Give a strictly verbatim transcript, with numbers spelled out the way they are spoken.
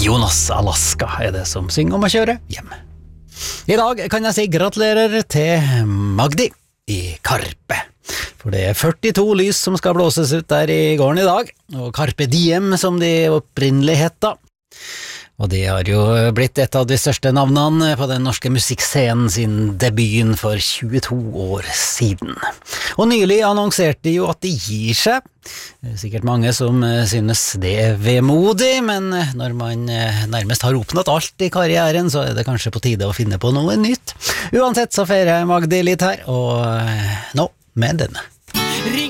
Jonas Alaska er det som synger om å kjøre hjem. I dag kan jeg si gratulerer til Magdi i Karpe. For det er førtito lys som skal blåses ut der i gården i dag, og Carpe Diem som de opprinnelig hetta. Og det har jo blitt et av de største navnene på den norske musikkscenen sin debuten for tjueto år siden. Og nylig annonserte de jo at de gir seg. Det er sikkert mange som synes det er vemodig, men når man nærmest har oppnått alt i karrieren, så er det kanskje på tide å finne på noe nytt. Uansett så feirer Magdi litt her, og nå med denne. Ring